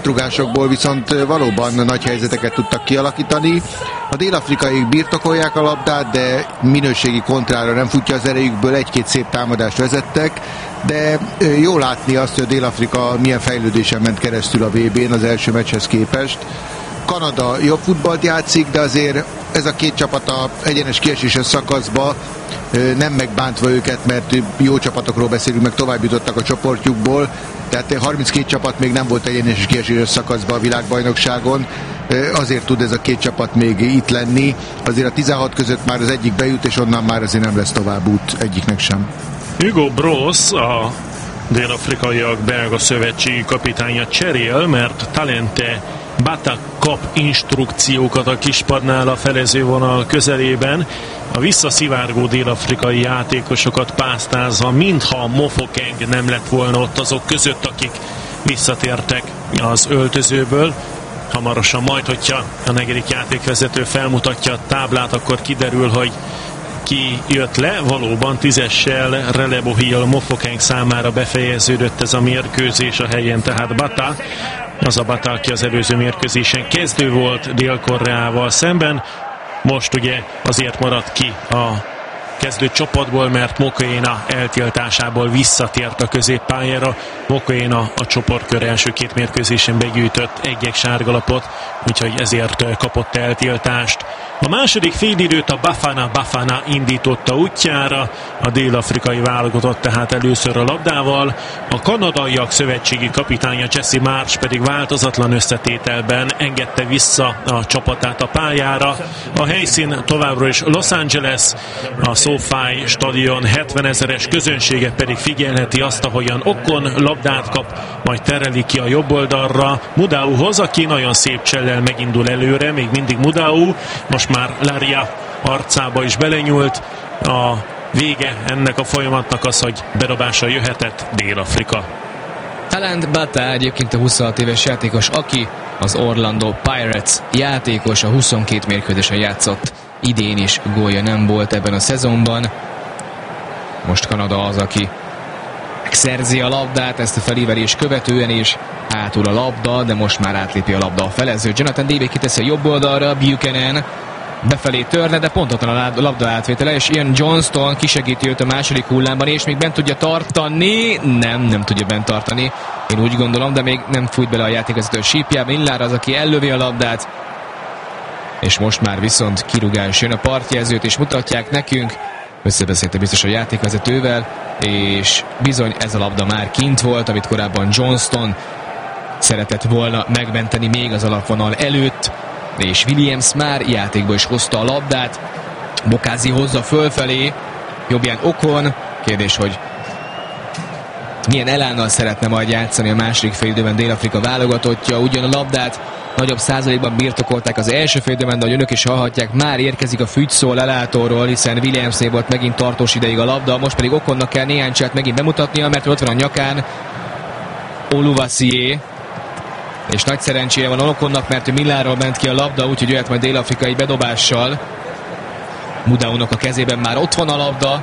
átrugásokból viszont valóban nagy helyzeteket tudtak kialakítani. A dél-afrikaiak birtokolják a labdát, de minőségi kontrára nem futja az erejükből, egy-két szép támadást vezettek, de jó látni azt, hogy a Dél-Afrika milyen fejlődésen ment keresztül a VB-n az első meccshez képest. Kanada jobb futballt játszik, de azért ez a két csapat a egyenes kieséses szakaszba nem megbántva őket, mert jó csapatokról beszélünk, meg tovább jutottak a csoportjukból, tehát 32 csapat még nem volt egyenes kieséses szakaszban a világbajnokságon, azért tud ez a két csapat még itt lenni, azért a 16 között már az egyik bejut, és onnan már azért nem lesz tovább út egyiknek sem. Hugo Broos, a dél-afrikaiak belga szövetségi kapitánya cserél, mert Talente Bata kap instrukciókat a kispadnál a felezővonal közelében. A visszaszivárgó dél-afrikai játékosokat pásztázva, mintha Mofokeng nem lett volna ott azok között, akik visszatértek az öltözőből. Hamarosan majd, hogyha a negyedik játékvezető felmutatja a táblát, akkor kiderül, hogy ki jött le. Valóban 10-essel Relebohil Mofokeng számára befejeződött ez a mérkőzés, a helyén tehát Bata. Az a Bata, aki az előző mérkőzésen kezdő volt Dél-Koreával szemben. Most ugye azért maradt ki a kezdő csapatból, mert Mokoena eltiltásából visszatért a középpályára. Mokoena a csoportkör első két mérkőzésen begyűjtött egy sárgalapot, úgyhogy ezért kapott eltiltást. A második félidőt a Bafana indította útjára, a dél-afrikai válogatott tehát először a labdával, a kanadaiak szövetségi kapitánya Jesse Marsh pedig változatlan összetételben engedte vissza a csapatát a pályára. A helyszín továbbra is Los Angeles, a SoFi stadion 70 000-es közönsége pedig figyelheti azt, ahogyan Okon labdát kap, majd tereli ki a jobb oldalra Mudauhoz, aki nagyon szép csellel megindul előre, még mindig Mudau, most már Laria arcába is belenyúlt. A vége ennek a folyamatnak az, hogy bedobása jöhetett Dél-Afrika. Talent Bata egyébként a 26 éves játékos, aki az Orlando Pirates játékos, a 22 mérkőzésen játszott, idén is gólja nem volt ebben a szezonban. Most Kanada az, aki megszerzi a labdát, ezt a felívelés követően is hátul a labda, de most már átlépi a labda a felező. Jonathan David kiteszi a jobb oldalra, Buchanan befelé törne, de pontatlan a labda átvétele, és Ian Johnston kisegíti őt a második hullámban, és még bent tudja tartani. Nem tudja bent tartani, én úgy gondolom, de még nem fújt bele a játékvezető sípjába. Millár az, aki ellövi a labdát, és most már viszont kirúgás jön, a partjelzőt és mutatják nekünk. Összebeszélte biztos a játékvezetővel, és bizony ez a labda már kint volt, amit korábban Johnston szeretett volna megmenteni még az alapvonal előtt, és Williams már játékba is hozta a labdát. Bokázi hozza fölfelé, jobbján Okon. Kérdés, hogy milyen elánnal szeretne majd játszani a második félidőben Dél-Afrika válogatottja. Ugyan a labdát nagyobb százalékban birtokolták az első félidőben, de ahogy önök is hallhatják, már érkezik a fügyszó a lelátóról, hiszen Williamsnél volt megint tartós ideig a labda, most pedig Okonnak kell néhány cselt megint bemutatnia, mert ott van a nyakán Oluwaseyi, és nagy szerencséje van Okonnak, mert ő Millárról ment ki a labda, úgyhogy jöhet majd dél-afrikai bedobással. Mudaunak a kezében már ott van a labda.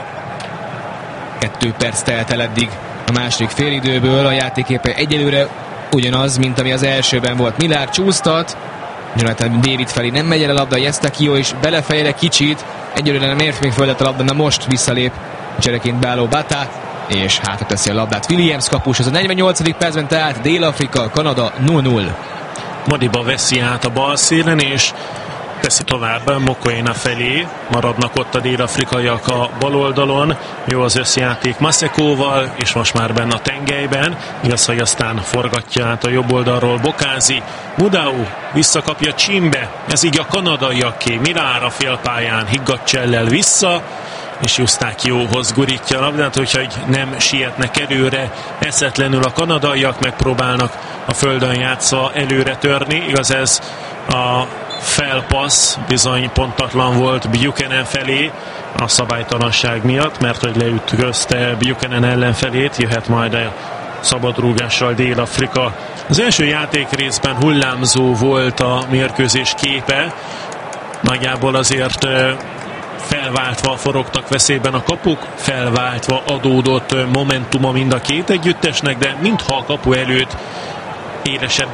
2 perc telt el eddig a második félidőből, a játéképe egyelőre ugyanaz, mint ami az elsőben volt. Millár csúsztat, Jonathan David felé nem megy el a labda, Jestakio is belefejre kicsit, egyelőre nem ért még földet a labda, na most visszalép csereként beálló Bata, és hátra teszi a labdát Williams kapus. Az a 48. percben tehát Dél-Afrika, Kanada 0-0. Modiba veszi át a bal szélen, és teszi tovább Mokoena felé. Maradnak ott a dél-afrikaiak a bal oldalon. Jó az összjáték Masekóval, és most már benne a tengelyben. Igaz, hogy aztán forgatja át a jobb oldalról Bokázi. Mudau visszakapja Csimbe. Ez így a kanadaiaké. Millár a félpályán higgadt csellel vissza, és Eustáquióhoz gurítja a labdát, úgyhogy nem sietnek előre. Eszetlenül a kanadaiak megpróbálnak a földön játszva előre törni. Igaz, ez a felpassz bizony pontatlan volt Buchanan felé a szabálytalanság miatt, mert hogy leütközte Buchanan ellenfelét, jöhet majd a szabadrúgással Dél-Afrika. Az első játék részben hullámzó volt a mérkőzés képe, nagyjából azért felváltva forogtak veszélyben a kapuk, felváltva adódott momentuma mind a két együttesnek, de mintha a kapu előtt élesebb